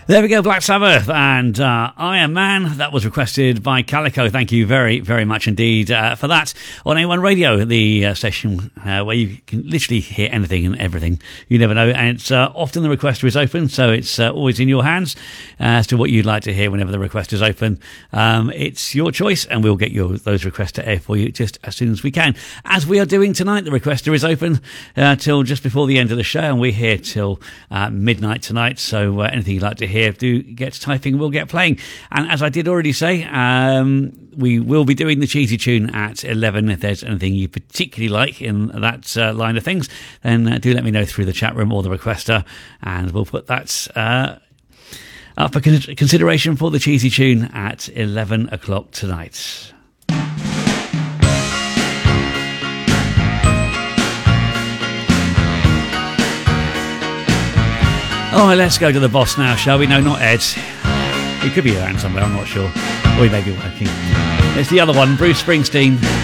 There we go, Black Sabbath and Iron Man. That was requested by Calico. Thank you very, very much indeed for that. On A1 Radio, the station where you can literally hear anything and everything. You never know. And it's often the requester is open, so it's always in your hands as to what you'd like to hear whenever the request is open. It's your choice, and we'll get those requests to air for you just as soon as we can. As we are doing tonight, the requester is open till just before the end of the show, and we're here till midnight tonight. So anything you'd like to hear, do get typing, we'll get playing. And as I did already say, we will be doing the cheesy tune at 11. If there's anything you particularly like in that line of things, then do let me know through the chat room or the requester, and we'll put that up for consideration for the cheesy tune at 11 o'clock tonight. Oh, let's go to the boss now, shall we? No, not Ed. He could be around somewhere, I'm not sure. Or he may be working. It's the other one, Bruce Springsteen.